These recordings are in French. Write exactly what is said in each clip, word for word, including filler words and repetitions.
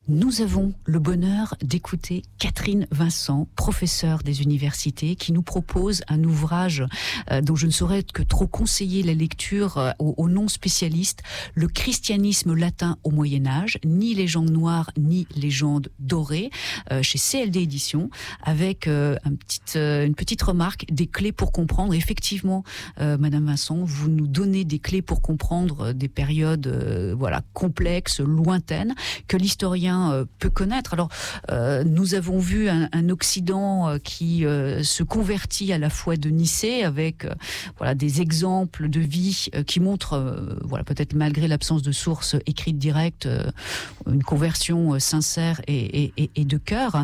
Nous avons le bonheur d'écouter Catherine Vincent, professeure des universités, qui nous propose un ouvrage euh, dont je ne saurais que trop conseiller la lecture euh, aux, aux non-spécialistes, Le christianisme latin au Moyen-Âge, ni légende noire, ni légende dorée, euh, chez C L D Éditions, avec euh, un petit, euh, une petite remarque, des clés pour comprendre. Effectivement, euh, Madame Vincent, vous nous donnez des clés pour comprendre des périodes euh, voilà, complexes, lointaines, que l'historien peut connaître. Alors, euh, nous avons vu un, un Occident euh, qui euh, se convertit à la foi de Nicée avec euh, voilà, des exemples de vie euh, qui montrent, euh, voilà, peut-être malgré l'absence de sources écrites directes, euh, une conversion euh, sincère et, et, et de cœur.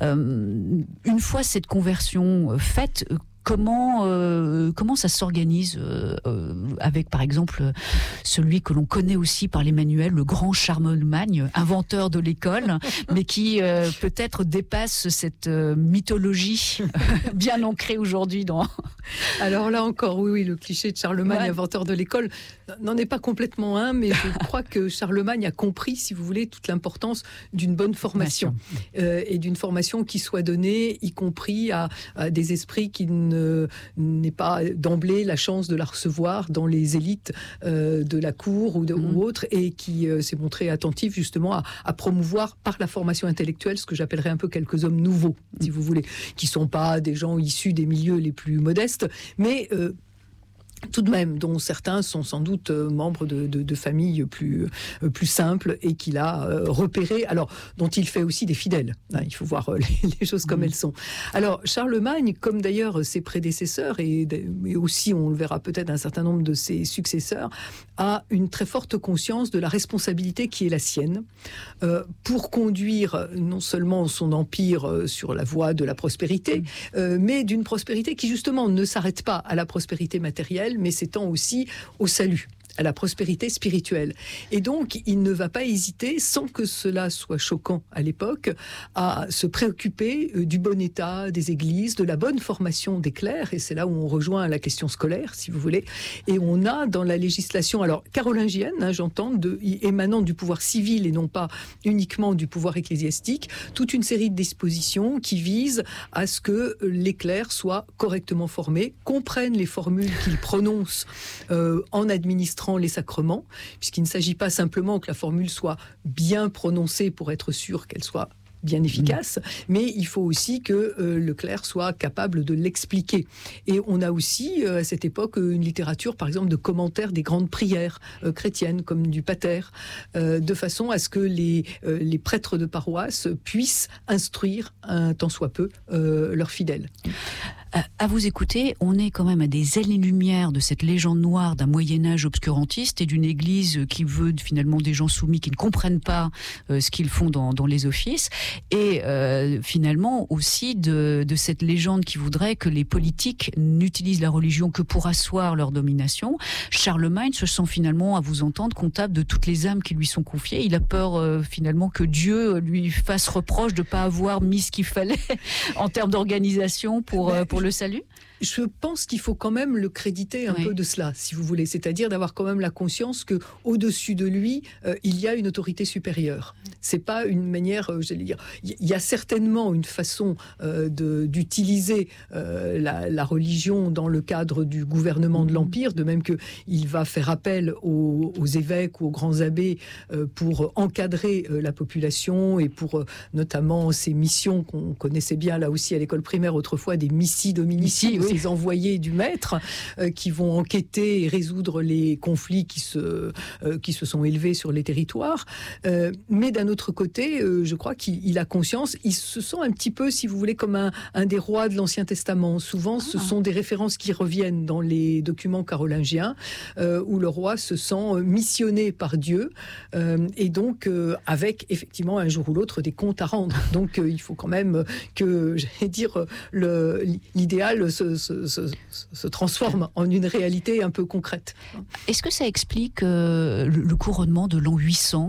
Euh, une fois cette conversion euh, faite, Comment euh, comment ça s'organise euh, euh, avec, par exemple, celui que l'on connaît aussi par les manuels, le grand Charlemagne, inventeur de l'école, mais qui euh, peut-être dépasse cette euh, mythologie bien ancrée aujourd'hui dans... Alors là encore, oui, oui, le cliché de Charlemagne, ouais. inventeur de l'école, n'en est pas complètement un, mais je crois que Charlemagne a compris, si vous voulez, toute l'importance d'une bonne formation euh, et d'une formation qui soit donnée, y compris à, à des esprits qui ne n'est pas d'emblée la chance de la recevoir dans les élites euh, de la cour ou, de, mmh. ou autre, et qui euh, s'est montré attentif justement à, à promouvoir par la formation intellectuelle ce que j'appellerais un peu quelques hommes nouveaux, si vous voulez, qui sont pas des gens issus des milieux les plus modestes, mais euh, tout de même, dont certains sont sans doute euh, membres de, de, de familles plus, euh, plus simples et qu'il a euh, repérés, alors dont il fait aussi des fidèles. Hein, il faut voir euh, les, les choses comme mmh. elles sont. Alors Charlemagne, comme d'ailleurs ses prédécesseurs, et, et aussi on le verra peut-être un certain nombre de ses successeurs, a une très forte conscience de la responsabilité qui est la sienne euh, pour conduire non seulement son empire euh, sur la voie de la prospérité, mmh. euh, mais d'une prospérité qui justement ne s'arrête pas à la prospérité matérielle, mais s'étend aussi au salut, à la prospérité spirituelle. Et donc, il ne va pas hésiter, sans que cela soit choquant à l'époque, à se préoccuper du bon état des églises, de la bonne formation des clercs, et c'est là où on rejoint la question scolaire, si vous voulez. Et on a dans la législation, alors carolingienne, hein, j'entends, de, émanant du pouvoir civil et non pas uniquement du pouvoir ecclésiastique, toute une série de dispositions qui visent à ce que les clercs soient correctement formés, comprennent les formules qu'ils prononcent euh, en administrant les sacrements, puisqu'il ne s'agit pas simplement que la formule soit bien prononcée pour être sûr qu'elle soit bien efficace, mais il faut aussi que euh, le clerc soit capable de l'expliquer. Et on a aussi, euh, à cette époque, une littérature, par exemple, de commentaires des grandes prières euh, chrétiennes, comme du pater, euh, de façon à ce que les, euh, les prêtres de paroisse puissent instruire, un tant soit peu, euh, leurs fidèles. À vous écouter, on est quand même à des années-lumière de cette légende noire d'un Moyen-Âge obscurantiste et d'une église qui veut finalement des gens soumis qui ne comprennent pas euh, ce qu'ils font dans, dans les offices, et euh, finalement aussi de, de cette légende qui voudrait que les politiques n'utilisent la religion que pour asseoir leur domination. Charlemagne se sent finalement, à vous entendre, comptable de toutes les âmes qui lui sont confiées. Il a peur euh, finalement que Dieu lui fasse reproche de ne pas avoir mis ce qu'il fallait en termes d'organisation pour, euh, pour le salut. Je pense qu'il faut quand même le créditer un oui. peu de cela, si vous voulez, c'est-à-dire d'avoir quand même la conscience que au-dessus de lui, euh, il y a une autorité supérieure. C'est pas une manière, euh, j'allais dire, il y a certainement une façon euh, de, d'utiliser euh, la, la religion dans le cadre du gouvernement de l'Empire, de même que il va faire appel aux, aux évêques ou aux grands abbés euh, pour encadrer euh, la population et pour euh, notamment ces missions qu'on connaissait bien là aussi à l'école primaire autrefois, des missi dominici, oui. ces envoyés du maître euh, qui vont enquêter et résoudre les conflits qui se, euh, qui se sont élevés sur les territoires. Euh, mais d'un autre côté, euh, je crois qu'il il a conscience, il se sent un petit peu, si vous voulez, comme un, un des rois de l'Ancien Testament. Souvent, ah. ce sont des références qui reviennent dans les documents carolingiens, euh, où le roi se sent missionné par Dieu, euh, et donc euh, avec effectivement un jour ou l'autre des comptes à rendre. Donc euh, il faut quand même que, j'allais dire, le, l'idéal se, se, se, se transforme en une réalité un peu concrète. Est-ce que ça explique euh, le, le couronnement de l'an huit cents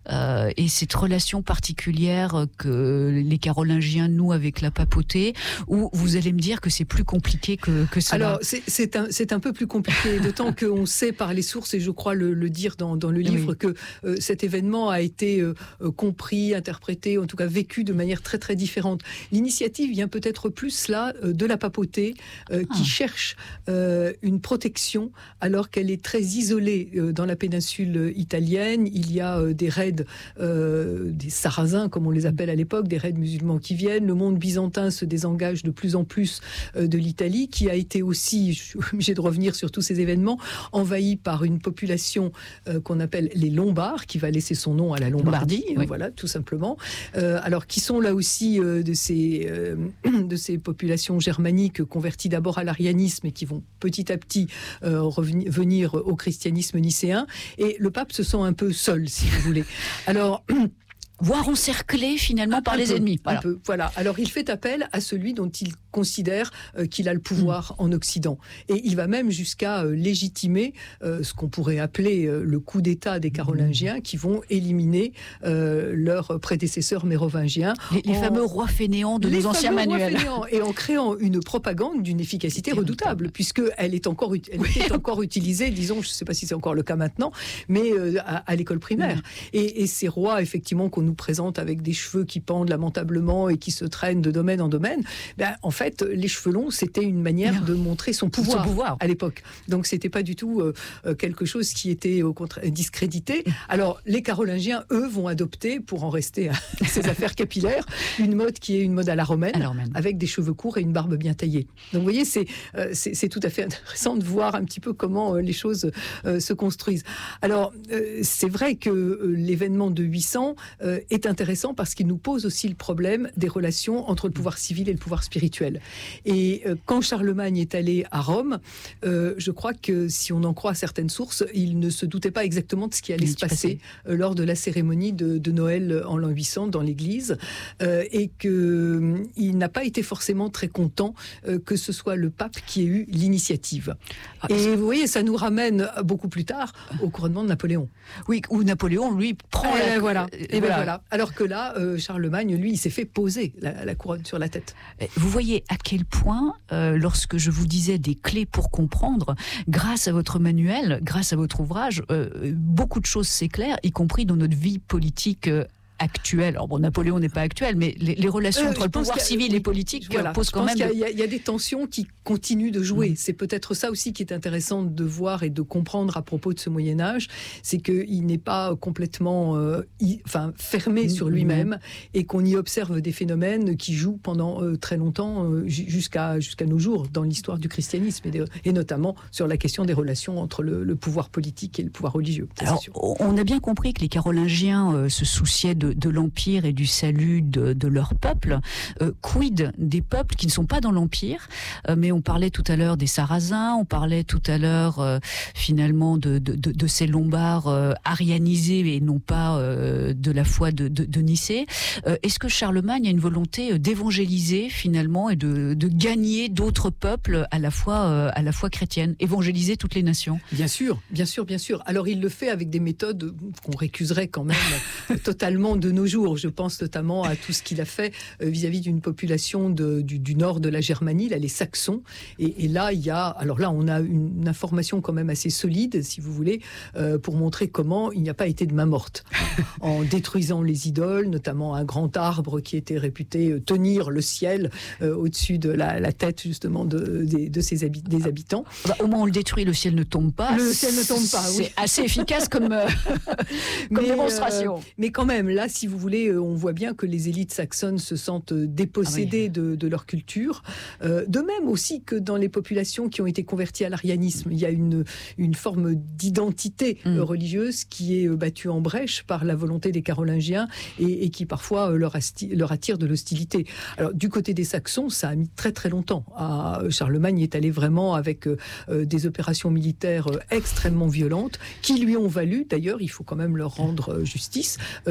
euh, et cette relation particulière que les Carolingiens nouent avec la papauté, ou vous allez me dire que c'est plus compliqué que, que cela? Alors, c'est, c'est, un, c'est un peu plus compliqué, d'autant qu'on sait par les sources, et je crois le, le dire dans, dans le livre, oui. que euh, cet événement a été euh, compris, interprété, en tout cas vécu de manière très très différente. L'initiative vient peut-être plus là euh, de la papauté, euh, ah. qui cherche euh, une protection alors qu'elle est très isolée euh, dans la péninsule italienne. Il y a euh, des raids, euh, des sarrasins comme on les appelle à l'époque, des raids musulmans qui viennent. Le monde byzantin se désengage de plus en plus euh, de l'Italie, qui a été aussi, je suis obligée de revenir sur tous ces événements, envahi par une population euh, qu'on appelle les Lombards, qui va laisser son nom à la Lombardie, oui. voilà, tout simplement. Euh, alors, qui sont là aussi euh, de ces euh, de ces populations germaniques converties d'abord à l'arianisme et qui vont petit à petit euh, revenir venir au christianisme nicéen. Et le pape se sent un peu seul, si vous voulez. Alors voire encerclé finalement par les peu, ennemis. Voilà. Un peu, voilà. Alors il fait appel à celui dont il considère euh, qu'il a le pouvoir mmh. en Occident. Et il va même jusqu'à euh, légitimer euh, ce qu'on pourrait appeler euh, le coup d'État des Carolingiens, mmh. qui vont éliminer euh, leurs prédécesseurs mérovingiens. Les, les en... fameux rois fainéants de nos anciens manuels. Et en créant une propagande d'une efficacité redoutable, puisqu'elle est encore, elle oui. était encore utilisée, disons, je ne sais pas si c'est encore le cas maintenant, mais euh, à, à l'école primaire. Mmh. Et, et ces rois, effectivement, qu'on nous présente avec des cheveux qui pendent lamentablement et qui se traînent de domaine en domaine, ben, en fait, les cheveux longs, c'était une manière de montrer son pouvoir, son pouvoir. à l'époque. Donc, c'était pas du tout euh, quelque chose qui était au contraire discrédité. Alors, les Carolingiens, eux, vont adopter, pour en rester à ces affaires capillaires, une mode qui est une mode à la romaine, à la romaine, avec des cheveux courts et une barbe bien taillée. Donc, vous voyez, c'est, euh, c'est, c'est tout à fait intéressant de voir un petit peu comment euh, les choses euh, se construisent. Alors, euh, c'est vrai que euh, l'événement de huit cents euh, est intéressant parce qu'il nous pose aussi le problème des relations entre le pouvoir civil et le pouvoir spirituel. Et euh, quand Charlemagne est allé à Rome, euh, je crois que si on en croit certaines sources, il ne se doutait pas exactement de ce qui allait se passer euh, lors de la cérémonie de, de Noël en l'an huit cents dans l'église, euh, et qu'il euh, n'a pas été forcément très content euh, que ce soit le pape qui ait eu l'initiative. Ah, et vous voyez, ça nous ramène beaucoup plus tard au couronnement de Napoléon. Oui, où Napoléon, lui, prend euh, la... Voilà. Et voilà. Voilà. Alors que là, euh, Charlemagne, lui, il s'est fait poser la, la couronne sur la tête. Vous voyez à quel point, euh, lorsque je vous disais des clés pour comprendre, grâce à votre manuel, grâce à votre ouvrage, euh, beaucoup de choses s'éclairent, y compris dans notre vie politique euh, actuelle. Alors bon, Napoléon n'est pas actuel, mais les, les relations euh, entre le pouvoir civil oui, et politique voilà, posent quand même... Il y, a, il y a des tensions qui continuent de jouer. Mmh. C'est peut-être ça aussi qui est intéressant de voir et de comprendre à propos de ce Moyen-Âge, c'est qu'il n'est pas complètement euh, y, enfin, fermé mmh. sur lui-même mmh. et qu'on y observe des phénomènes qui jouent pendant euh, très longtemps, euh, jusqu'à, jusqu'à nos jours, dans l'histoire du christianisme, et, de, et notamment sur la question des relations entre le, le pouvoir politique et le pouvoir religieux. Alors, on a bien compris que les Carolingiens euh, se souciaient de De, de l'Empire et du salut de, de leur peuple. Euh, quid des peuples qui ne sont pas dans l'Empire, euh, mais on parlait tout à l'heure des Sarrasins, on parlait tout à l'heure euh, finalement de, de, de, de ces Lombards euh, arianisés et non pas euh, de la foi de, de, de Nicée. Euh, est-ce que Charlemagne a une volonté d'évangéliser finalement et de, de gagner d'autres peuples à la fois, euh, à la fois chrétienne, évangéliser toutes les nations? Bien sûr, bien sûr, bien sûr. Alors il le fait avec des méthodes qu'on récuserait quand même totalement de nos jours. Je pense notamment à tout ce qu'il a fait euh, vis-à-vis d'une population de, du, du nord de la Germanie, là, les Saxons. Et, et là, il y a, alors là, on a une, une information quand même assez solide, si vous voulez, euh, pour montrer comment il n'y a pas été de main morte. En détruisant les idoles, notamment un grand arbre qui était réputé tenir le ciel euh, au-dessus de la, la tête, justement, de, de, de ses habi- des habitants. Bah, au moins, on le détruit, le ciel ne tombe pas. Le ciel ne tombe pas, oui. C'est assez efficace comme, euh, comme mais, démonstration. Euh, mais quand même, là, si vous voulez, on voit bien que les élites saxonnes se sentent dépossédées ah oui. de, de leur culture. Euh, de même aussi que dans les populations qui ont été converties à l'arianisme, il y a une, une forme d'identité mmh. religieuse qui est battue en brèche par la volonté des Carolingiens et, et qui parfois leur, asti, leur attire de l'hostilité. Alors, du côté des Saxons, ça a mis très très longtemps. À, Charlemagne est allé vraiment avec euh, des opérations militaires euh, extrêmement violentes qui lui ont valu, d'ailleurs, il faut quand même leur rendre euh, justice, euh, des critiques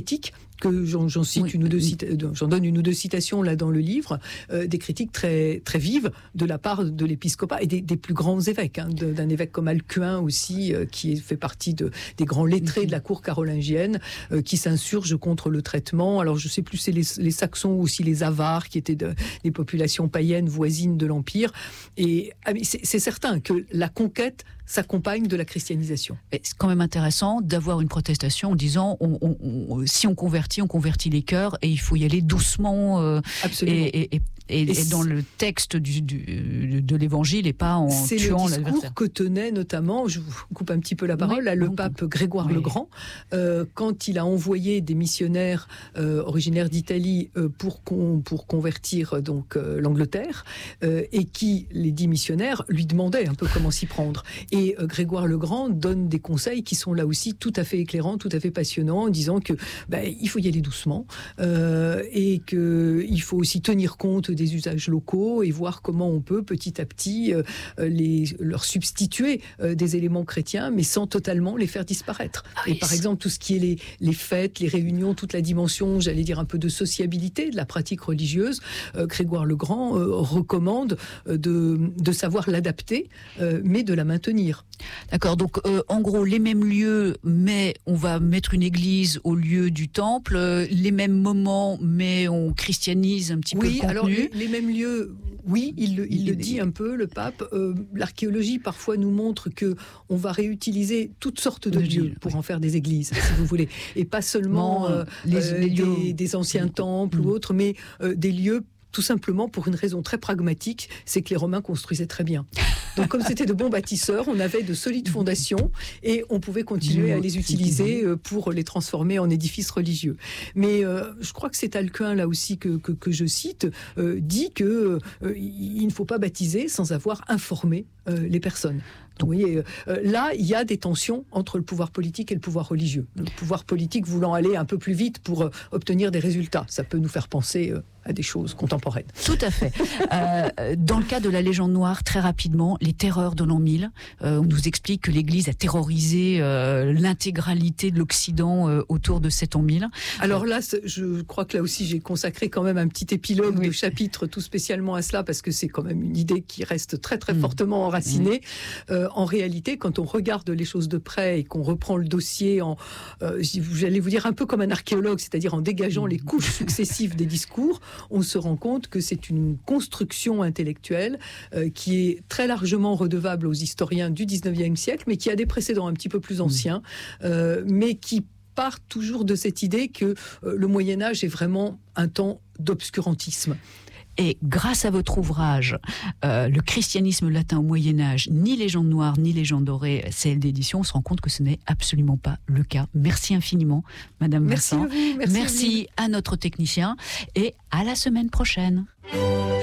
critiques que j'en, j'en cite oui, une ou deux cita- j'en donne une ou deux citations là dans le livre, euh, des critiques très très vives de la part de l'épiscopat et des, des plus grands évêques, hein, de, d'un évêque comme Alcuin aussi, euh, qui fait partie de, des grands lettrés de la cour carolingienne, euh, qui s'insurgent contre le traitement. Alors je sais plus c'est les, les Saxons ou aussi les Avars qui étaient de, des populations païennes voisines de l'Empire. Et ah, c'est, c'est certain que la conquête s'accompagne de la christianisation. Et c'est quand même intéressant d'avoir une protestation en disant on, on, on, si on convertit, on convertit les cœurs et il faut y aller doucement. Euh, Absolument. Et, et, et, et, et dans le texte du, du, de l'Évangile et pas en c'est tuant l'adversaire. C'est le discours que tenait notamment, je vous coupe un petit peu la parole, oui, là, le pape Grégoire oui. le Grand, euh, quand il a envoyé des missionnaires euh, originaires d'Italie euh, pour, con, pour convertir donc euh, l'Angleterre, euh, et qui, les dix missionnaires, lui demandaient un peu comment s'y prendre. Et euh, Grégoire le Grand donne des conseils qui sont là aussi tout à fait éclairants, tout à fait passionnants, en disant que bah, il faut y aller doucement euh, et qu'il faut aussi tenir compte des usages locaux et voir comment on peut petit à petit euh, les, leur substituer euh, des éléments chrétiens, mais sans totalement les faire disparaître. Ah, et par exemple, tout ce qui est les, les fêtes, les réunions, toute la dimension, j'allais dire un peu de sociabilité de la pratique religieuse, euh, Grégoire le Grand euh, recommande euh, de, de savoir l'adapter, euh, mais de la maintenir. D'accord, donc euh, en gros, les mêmes lieux, mais on va mettre une église au lieu du temple, euh, les mêmes moments, mais on christianise un petit oui, peu le contenu. Alors, les, les mêmes lieux, oui, il, il, il le dit un peu, le pape. Euh, l'archéologie, parfois, nous montre que on va réutiliser toutes sortes de lieux pour oui. en faire des églises, si vous voulez. Et pas seulement euh, les, euh, les lieux... des, des anciens temples mmh. ou autres, mais euh, des lieux tout simplement pour une raison très pragmatique, c'est que les Romains construisaient très bien. Donc comme c'était de bons bâtisseurs, on avait de solides fondations et on pouvait continuer à les utiliser pour les transformer en édifices religieux. Mais euh, je crois que c'est Alcuin, là aussi, que, que, que je cite, euh, dit qu'il euh, ne faut pas baptiser sans avoir informé euh, les personnes. Donc, vous voyez, euh, là, il y a des tensions entre le pouvoir politique et le pouvoir religieux. Le pouvoir politique voulant aller un peu plus vite pour euh, obtenir des résultats. Ça peut nous faire penser euh, à des choses contemporaines. Tout à fait. Euh, dans le cas de la légende noire, très rapidement, les terreurs de l'an mille, euh, on nous explique que l'Église a terrorisé euh, l'intégralité de l'Occident euh, autour de cet an mille. Alors là, je crois que là aussi, j'ai consacré quand même un petit épilogue oui. de chapitre tout spécialement à cela, parce que c'est quand même une idée qui reste très très mmh. fortement enracinée. Mmh. Euh, en réalité, quand on regarde les choses de près et qu'on reprend le dossier en, euh, j'allais vous dire un peu comme un archéologue, c'est-à-dire en dégageant les couches successives des discours, on se rend compte que c'est une construction intellectuelle euh, qui est très largement redevable aux historiens du dix-neuvième siècle, mais qui a des précédents un petit peu plus anciens, euh, mais qui part toujours de cette idée que euh, le Moyen-Âge est vraiment un temps d'obscurantisme. Et grâce à votre ouvrage, euh, le christianisme latin au Moyen-Âge, ni légende noire, ni légende dorée, C L D Éditions, on se rend compte que ce n'est absolument pas le cas. Merci infiniment, Madame merci Vincent. À vous, merci, merci à notre technicien et à la semaine prochaine.